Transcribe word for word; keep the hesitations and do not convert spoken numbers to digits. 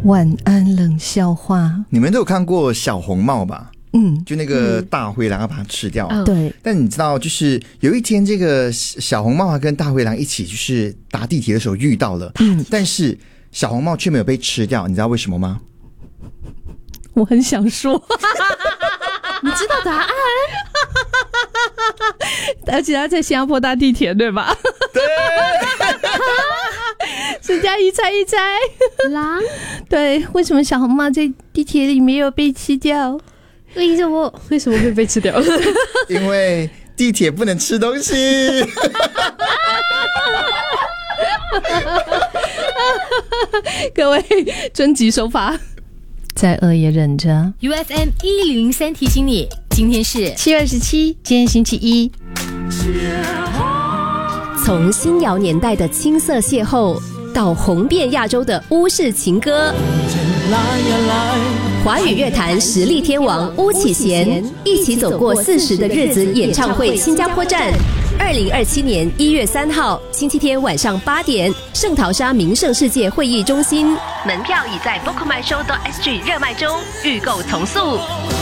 晚安冷笑话。 你们都有看过小红帽吧？ 嗯， 就那个大灰狼要把它吃掉、 嗯、对。 但你知道，就是有一天这个小红帽啊跟大灰狼一起就是搭地铁的时候遇到了，嗯，但是小红帽却没有被吃掉，你知道为什么吗？ 我很想说你知道答案而且他在新加坡搭地铁对吧？ 对沈佳宜猜一猜狼对，为什么小红帽在地铁里没有被吃掉？ 为什么为什么会被吃掉？ 因为地铁不能吃东西各位遵纪守法，再饿也忍着。 U F M 一零零三提醒你，今天是七月二十七，今天星期一。 从新谣年代的青涩邂逅到红遍亚洲的巫式情歌，华语乐坛实力天王巫启贤一起走过四十的日子演唱会新加坡站，二零二七年一月三号星期天晚上八点，圣淘沙名胜世界会议中心，门票已在 bookmyshow dot s g 热卖中，预购从速。